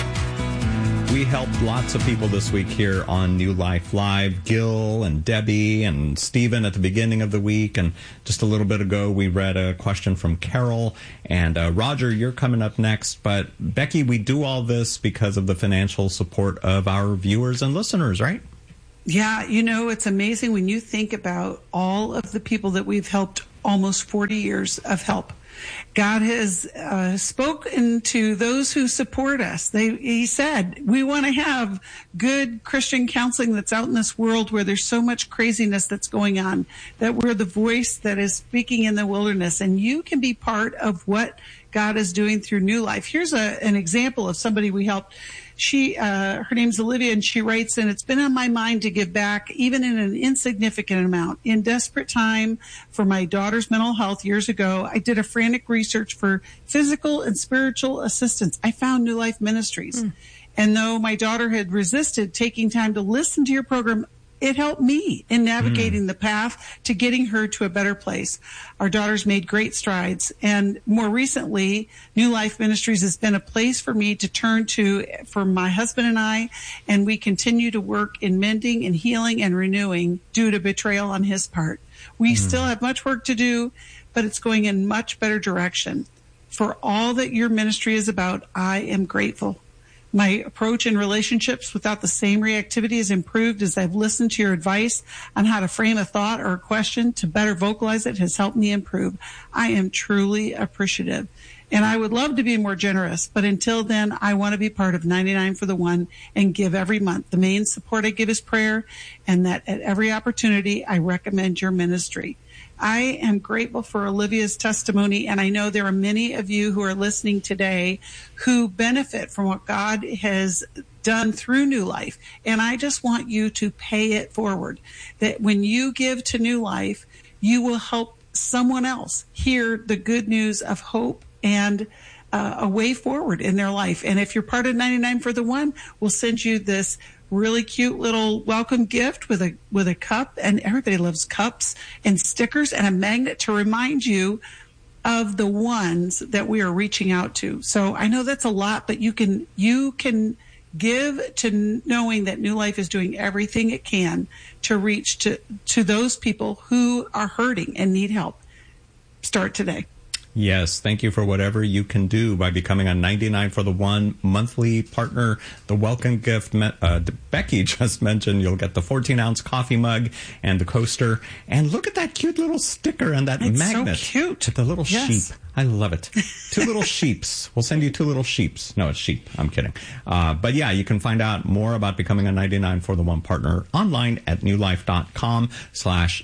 We helped lots of people this week here on New Life Live. Gil and Debbie and Stephen at the beginning of the week. And just a little bit ago, we read a question from Carol. And uh, Roger, you're coming up next. But Becky, we do all this because of the financial support of our viewers and listeners, right? Yeah, you know, it's amazing when you think about all of the people that we've helped, almost forty years of help. God has uh, spoken to those who support us. They, he said, we want to have good Christian counseling that's out in this world where there's so much craziness that's going on, that we're the voice that is speaking in the wilderness. And you can be part of what God is doing through New Life. Here's a, an example of somebody we helped. She, uh, her name's Olivia, and she writes, and it's been on my mind to give back, even in an insignificant amount. In desperate time for my daughter's mental health years ago, I did a frantic research for physical and spiritual assistance. I found New Life Ministries. Mm. And though my daughter had resisted taking time to listen to your program, it helped me in navigating mm. the path to getting her to a better place. Our daughter's made great strides. And more recently, New Life Ministries has been a place for me to turn to for my husband and I. And we continue to work in mending and healing and renewing due to betrayal on his part. We mm. still have much work to do, but it's going in much better direction. For all that your ministry is about, I am grateful. My approach in relationships without the same reactivity has improved as I've listened to your advice on how to frame a thought or a question to better vocalize it has helped me improve. I am truly appreciative. And I would love to be more generous, but until then, I want to be part of ninety-nine for the One and give every month. The main support I give is prayer, and that at every opportunity, I recommend your ministry. I am grateful for Olivia's testimony, and I know there are many of you who are listening today who benefit from what God has done through New Life. And I just want you to pay it forward, that when you give to New Life, you will help someone else hear the good news of hope and uh, a way forward in their life. And if you're part of ninety-nine for the One, we'll send you this really cute little welcome gift with a with a cup, and everybody loves cups and stickers and a magnet to remind you of the ones that we are reaching out to. So I know that's a lot, but you can you can give to knowing that New Life is doing everything it can to reach to to those people who are hurting and need help. Start today. Yes, thank you for whatever you can do by becoming a ninety-nine for the One monthly partner. The welcome gift, uh, Becky just mentioned, you'll get the fourteen ounce coffee mug and the coaster. And look at that cute little sticker and that it's magnet. So cute. To the little yes. sheep. I love it. Two little sheeps. We'll send you two little sheeps. No, it's sheep. I'm kidding. Uh, but yeah, you can find out more about becoming a ninety-nine for the One partner online at newlife.com slash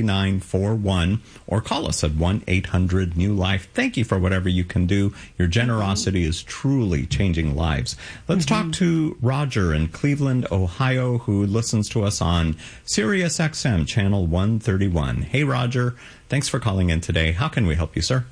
9941 or call us at one eight hundred new life. Thank you for whatever you can do. Your generosity is truly changing lives. Let's mm-hmm. talk to Roger in Cleveland, Ohio, who listens to us on Sirius X M channel one thirty-one. Hey, Roger. Thanks for calling in today. How can we help you, sir?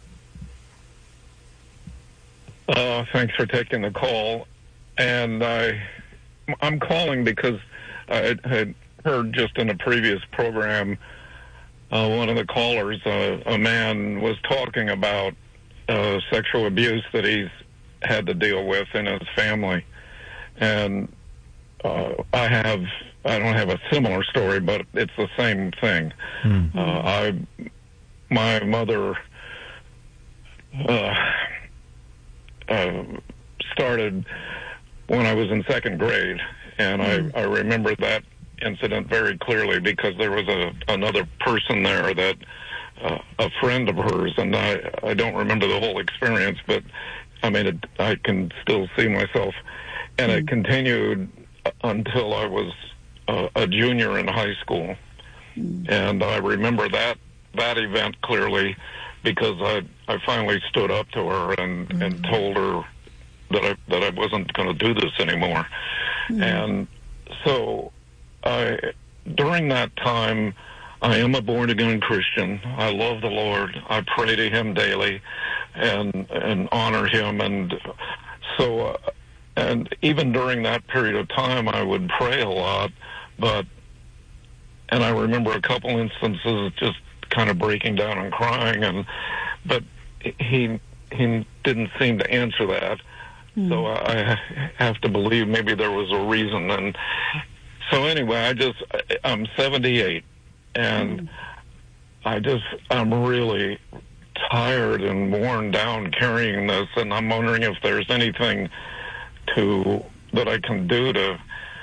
Uh, thanks for taking the call. And I, I'm calling because I had heard just in a previous program, uh, one of the callers, uh, a man was talking about uh, sexual abuse that he's had to deal with in his family. And uh, I have, I don't have a similar story, but it's the same thing. Mm-hmm. Uh, I, my mother, uh, Uh, started when I was in second grade, and mm. I, I remember that incident very clearly because there was a another person there that uh, a friend of hers, and I, I don't remember the whole experience, but I mean it, I can still see myself, and mm. it continued until I was uh, a junior in high school, mm. and I remember that that event clearly. Because I I finally stood up to her and, mm-hmm. and told her that I that I wasn't going to do this anymore, mm-hmm. and so I during that time I am a born again Christian. I love the Lord. I pray to Him daily, and and honor him. And so, uh, and even during that period of time, I would pray a lot. But, and I remember a couple instances just kind of breaking down and crying, and but he he didn't seem to answer that. Mm. So I have to believe maybe there was a reason. And so anyway, I just I'm seventy-eight, and mm. I just I'm really tired and worn down carrying this, and I'm wondering if there's anything to that I can do to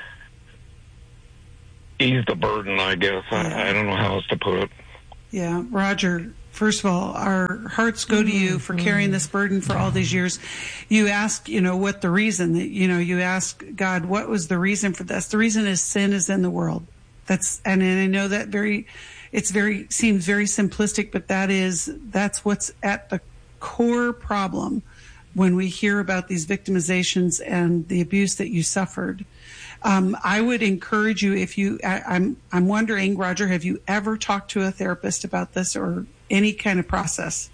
ease the burden, I guess. Yeah. I, I don't know how else to put it. Yeah, Roger, first of all, our hearts go to you for carrying this burden for all these years. You ask, you know, what the reason, that you know, you ask God, what was the reason for this? The reason is sin is in the world. That's, and, and I know that very, it's very, seems very simplistic, but that is, that's what's at the core problem when we hear about these victimizations and the abuse that you suffered. Um, I would encourage you, if you, I, I'm, I'm wondering, Roger, have you ever talked to a therapist about this or any kind of process?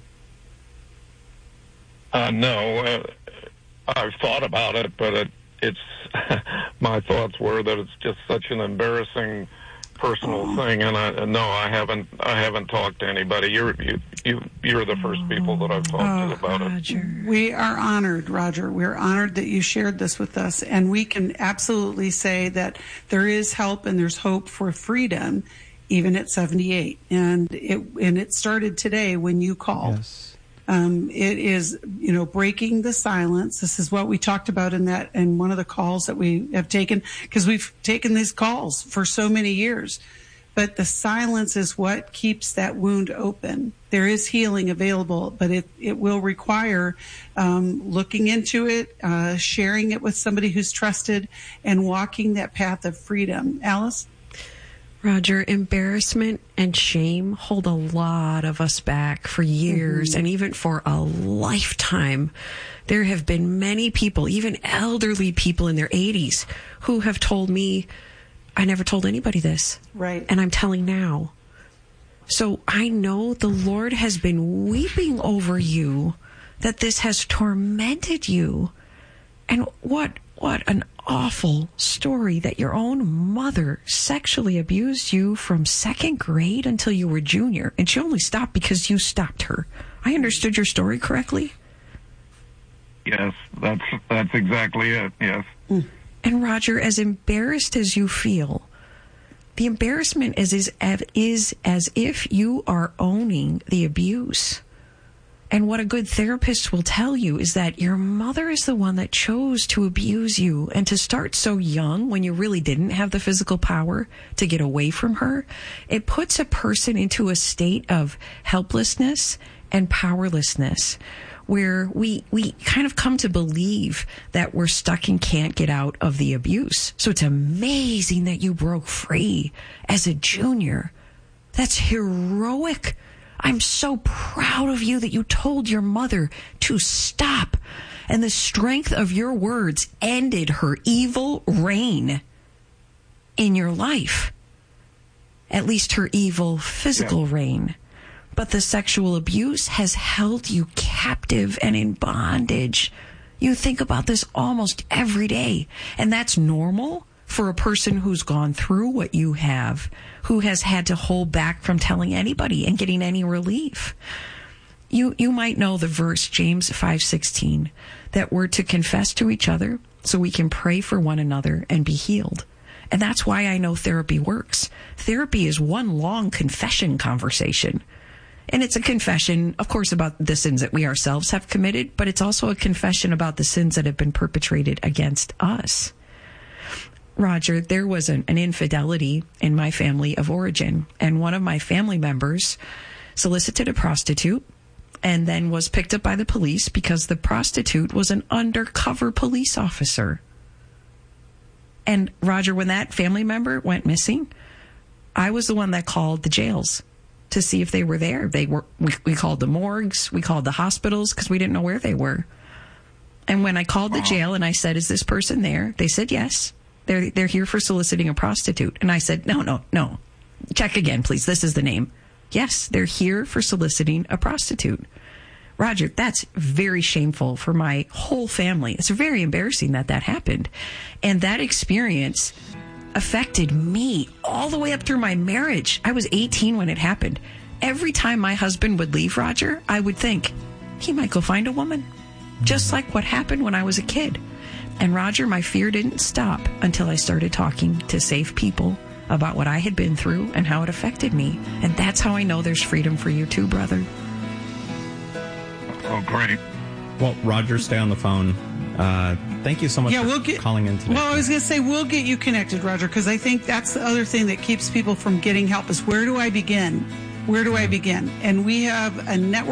Uh, no, uh, I've thought about it, but it, it's, my thoughts were that it's just such an embarrassing personal oh. thing, and I, no, I haven't. I haven't talked to anybody. You're you, you you're the first people that I've talked oh, to about Roger. it. We are honored, Roger. We're honored that you shared this with us, and we can absolutely say that there is help and there's hope for freedom, even at seventy-eight. And it and it started today when you called. Yes. Um, it is, you know, breaking the silence. This is what we talked about in that, in one of the calls that we have taken, because we've taken these calls for so many years. But the silence is what keeps that wound open. There is healing available, but it, it will require um, looking into it, uh, sharing it with somebody who's trusted, and walking that path of freedom. Alice? Roger, embarrassment and shame hold a lot of us back for years mm-hmm. and even for a lifetime. There have been many people, even elderly people in their eighties, who have told me, I never told anybody this. Right. And I'm telling now. So I know the Lord has been weeping over you, that this has tormented you. And what, what an awful story that your own mother sexually abused you from second grade until you were junior, and she only stopped because you stopped her. I understood your story correctly? Yes, that's that's exactly it, yes. Mm. And Roger, as embarrassed as you feel, the embarrassment is, is, is as if you are owning the abuse. And what a good therapist will tell you is that your mother is the one that chose to abuse you, and to start so young when you really didn't have the physical power to get away from her. It puts a person into a state of helplessness and powerlessness, where we, we kind of come to believe that we're stuck and can't get out of the abuse. So it's amazing that you broke free as a junior. That's heroic. I'm so proud of you that you told your mother to stop. And the strength of your words ended her evil reign in your life. At least her evil physical yeah. reign. But the sexual abuse has held you captive and in bondage. You think about this almost every day. And that's normal for a person who's gone through what you have, who has had to hold back from telling anybody and getting any relief. You you might know the verse, James five sixteen, that we're to confess to each other so we can pray for one another and be healed. And that's why I know therapy works. Therapy is one long confession conversation. And it's a confession, of course, about the sins that we ourselves have committed, but it's also a confession about the sins that have been perpetrated against us. Roger, there was an, an infidelity in my family of origin, and one of my family members solicited a prostitute and then was picked up by the police because the prostitute was an undercover police officer. And Roger, when that family member went missing, I was the one that called the jails to see if they were there. They were. We, we called the morgues, we called the hospitals because we didn't know where they were. And when I called the jail and I said, "Is this person there?" They said yes. They're they're here for soliciting a prostitute. And I said, no, no, no. Check again, please. This is the name. Yes, they're here for soliciting a prostitute. Roger, that's very shameful for my whole family. It's very embarrassing that that happened. And that experience affected me all the way up through my marriage. I was eighteen when it happened. Every time my husband would leave Roger, I would think, he might go find a woman. Just like what happened when I was a kid. And Roger, my fear didn't stop until I started talking to safe people about what I had been through and how it affected me. And that's how I know there's freedom for you too, brother. Oh, great. Well, Roger, stay on the phone. Uh, thank you so much yeah, for we'll get, calling in today. Well, I was going to say, we'll get you connected, Roger, because I think that's the other thing that keeps people from getting help is where do I begin? Where do I begin? And we have a network